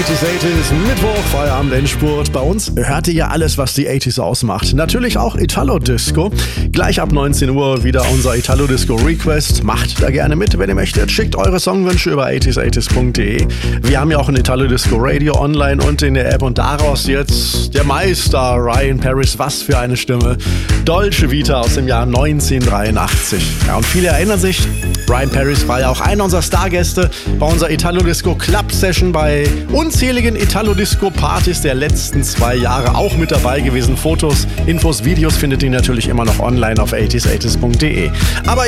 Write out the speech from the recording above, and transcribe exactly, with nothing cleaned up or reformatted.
achtziger, achtziger, Mittwoch, Feierabend, Endspurt. Bei uns hört ihr ja alles, was die achtziger ausmacht. Natürlich auch Italo-Disco. Gleich ab neunzehn Uhr wieder unser Italo-Disco-Request. Macht da gerne mit, wenn ihr möchtet. Schickt eure Songwünsche über achtziger achtziger punkt de. Wir haben ja auch ein Italo-Disco-Radio online und in der App. Und daraus jetzt der Meister Ryan Paris. Was für eine Stimme. Dolce Vita aus dem Jahr neunzehnhundertdreiundachtzig. Ja, und viele erinnern sich, Ryan Paris war ja auch einer unserer Stargäste bei unserer Italo-Disco Club Session, bei unzähligen Italo-Disco-Partys der letzten zwei Jahre auch mit dabei gewesen. Fotos, Infos, Videos findet ihr natürlich immer noch online auf achtziger achtziger punkt de. Aber